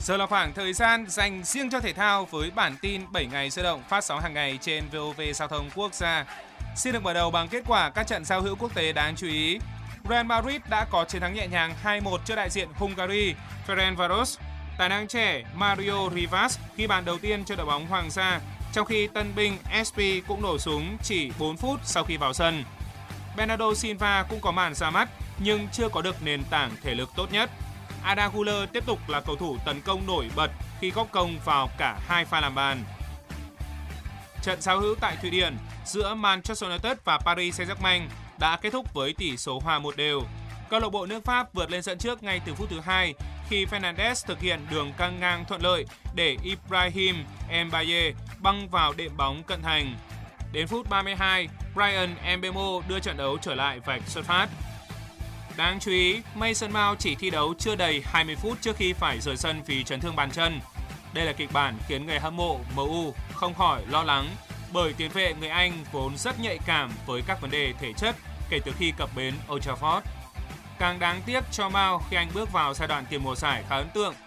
Giờ là khoảng thời gian dành riêng cho thể thao với bản tin 7 ngày sôi động phát sóng hàng ngày trên VOV Giao thông Quốc gia. Xin được mở đầu bằng kết quả các trận giao hữu quốc tế đáng chú ý. Real Madrid đã có chiến thắng nhẹ nhàng 2-1 trước đại diện Hungary Ferencváros. Tài năng trẻ Mario Rivas ghi bàn đầu tiên cho đội bóng Hoàng gia, trong khi tân binh SP cũng nổ súng chỉ 4 phút sau khi vào sân. Bernardo Silva cũng có màn ra mắt nhưng chưa có được nền tảng thể lực tốt nhất. Arda Güler tiếp tục là cầu thủ tấn công nổi bật khi góp công vào cả hai pha làm bàn. Trận giao hữu tại Thụy Điển giữa Manchester United và Paris Saint-Germain đã kết thúc với tỷ số hòa 1 đều. Câu lạc bộ nước Pháp vượt lên dẫn trước ngay từ phút thứ 2 khi Fernandes thực hiện đường căng ngang thuận lợi để Ibrahim Mbaye băng vào đệm bóng cận thành. Đến phút 32, Bryan Mbeumo đưa trận đấu trở lại vạch xuất phát. Đáng chú ý, Mason Mount chỉ thi đấu chưa đầy 20 phút trước khi phải rời sân vì chấn thương bàn chân. Đây là kịch bản khiến người hâm mộ MU không khỏi lo lắng, bởi tiền vệ người Anh vốn rất nhạy cảm với các vấn đề thể chất kể từ khi cập bến Old Trafford. Càng đáng tiếc cho Mount khi anh bước vào giai đoạn tiền mùa giải khá ấn tượng